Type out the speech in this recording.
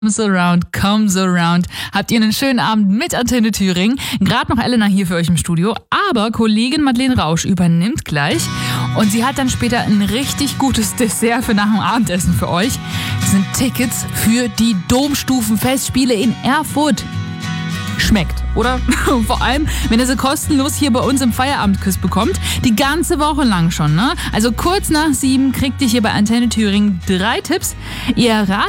Comes around. Habt ihr einen schönen Abend mit Antenne Thüringen. Gerade noch Elena hier für euch im Studio, aber Kollegin Madeleine Rausch übernimmt gleich und sie hat dann später ein richtig gutes Dessert für nach dem Abendessen für euch. Das sind Tickets für die Domstufenfestspiele in Erfurt. Schmeckt, oder? Vor allem, wenn ihr sie kostenlos hier bei uns im Feierabendquiz bekommt. Die ganze Woche lang schon, ne? Also kurz nach 7 kriegt ihr hier bei Antenne Thüringen 3 Tipps. Ihr ratet